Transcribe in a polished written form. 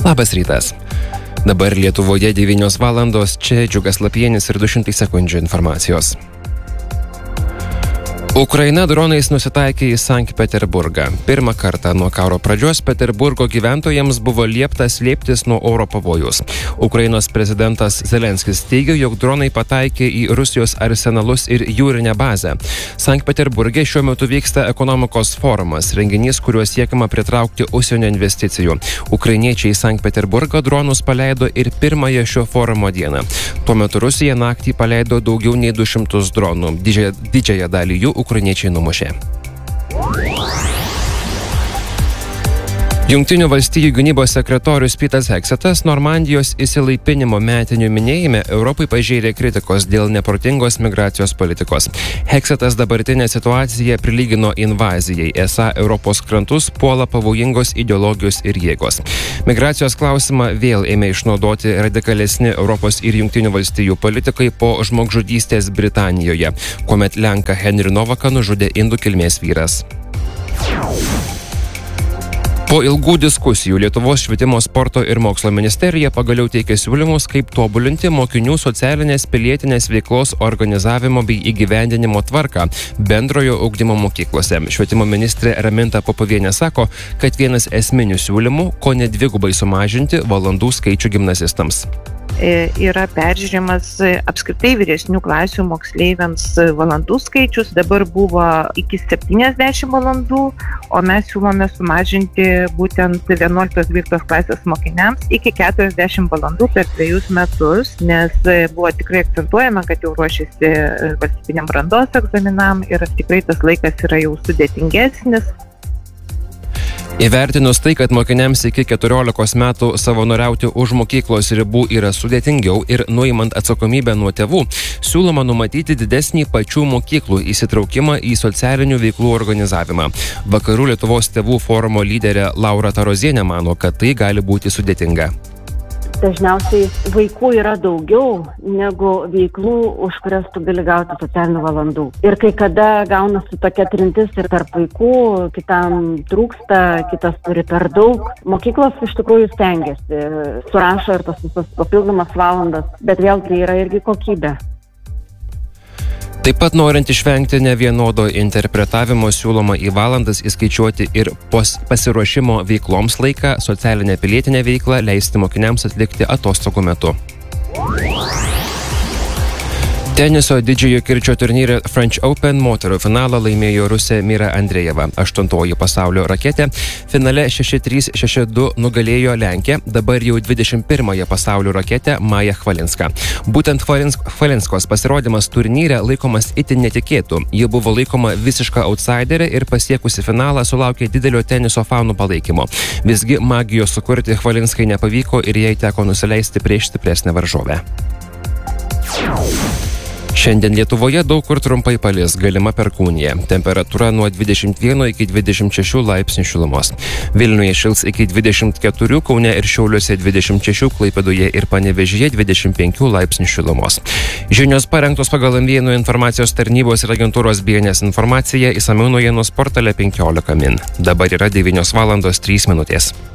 Labas rytas. Dabar Lietuvoje 9 valandos, čia Džiugas Lapienis ir 200 sekundžių informacijos. Ukraina dronais nusitaikė į Sankt Peterburgą. Pirmą kartą nuo karo pradžios Peterburgo gyventojams buvo liepta slėptis nuo oro pavojus. Ukrainos prezidentas Zelenskis teigia, jog dronai pataikė į Rusijos arsenalus ir jūrinę bazę. Sankt Peterburge šiuo metu vyksta ekonomikos forumas, renginys, kuriuo siekiama pritraukti užsienio investicijų. Ukrainiečiai į Sankt Peterburgą dronus paleido ir pirmąją šio forumo dieną. Tuo metu Rusija naktį paleido daugiau nei 200 dronų. Didžiąją dalį jų ukrainiečiai numušė. Jungtinių valstijų gynybos sekretorius Petas Heksetas Normandijos išsilaipinimo metinių minėjime Europai pažėrė kritikos dėl neprotingos migracijos politikos. Heksetas dabartinę situaciją prilygino invazijai, esą Europos krantus puola pavojingos ideologijos ir jėgos. Migracijos klausimą vėl ėmė išnaudoti radikalesni Europos ir Jungtinių valstijų politikai po žmogžudystės Britanijoje, kuomet Lenką Henry Novaką nužudė indų kilmės vyras. Po ilgų diskusijų Lietuvos švietimo, sporto ir mokslo ministerija pagaliau teikia siūlymus, kaip tobulinti mokinių socialinės pilietinės veiklos organizavimo bei įgyvendinimo tvarką bendrojo ugdymo mokyklose. Švietimo ministrė Raminta Popovienė sako, kad vienas esminių siūlymų, ko ne dvigubai sumažinti valandų skaičių gimnazistams. Yra peržiūrimas apskritai vyresnių klasių moksleiviams valandų skaičius. Dabar buvo iki 70 valandų, o mes siūlome sumažinti būtent 11-12 klasės mokiniams iki 40 valandų per 2 metus, nes buvo tikrai akcentuojama, kad jau ruošiasi valstybiniam brandos egzaminam ir tikrai tas laikas yra jau sudėtingesnis. Įvertinus tai, kad mokiniams iki 14 metų savanoriauti už mokyklos ribų yra sudėtingiau ir nuimant atsakomybę nuo tėvų, siūloma numatyti didesnį pačių mokyklų įsitraukimą į socialinių veiklų organizavimą. Vakarų Lietuvos tėvų forumo lyderė Laura Tarozienė mano, kad tai gali būti sudėtinga. Dažniausiai vaikų yra daugiau negu veiklų, už kurias tu gali gauti socialinių valandų. Ir kai kada gaunasi tokia trintis ir tarp vaikų, kitam trūksta, kitas turi per daug. Mokyklos iš tikrųjų stengiasi, surašo ir tas visas papildomas valandas, bet vėl tai yra irgi kokybė. Taip pat norint išvengti nevienodo interpretavimo siūloma į valandas įskaičiuoti ir pasiruošimo veikloms laiką, socialinę pilietinę veiklą leisti mokiniams atlikti atostogų metu. Teniso didžiojo kirčio turnyre French Open moterų finalą laimėjo rusė Mira Andrejeva. 8-oji pasaulio raketė finale 6-3, 6-2 nugalėjo Lenkę, dabar jau 21-ąją pasaulio raketę Mają Chvalinską. Būtent Chvalinskos pasirodymas turnyre laikomas itin netikėtų. Ji buvo laikoma visiška outsiderė ir pasiekusi finalą sulaukė didelio teniso fanų palaikymo. Visgi magijos sukurti Chvalinskai nepavyko ir jai teko nusileisti prieš stipresnę varžovę. Šiandien Lietuvoje daug kur trumpai palis, galima perkūnija. Temperatūra nuo 21 iki 26 laipsnių šilumos. Vilniuje šils iki 24, Kaune ir Šiauliuose 26, Klaipėdoje ir Panevėžyje 25 laipsnių šilumos. Žinios parengtos pagal Naujienų informacijos tarnybos ir agentūros BNS informaciją, išsamiau naujienos portale 15 min. Dabar yra 9 valandos 3 minutės.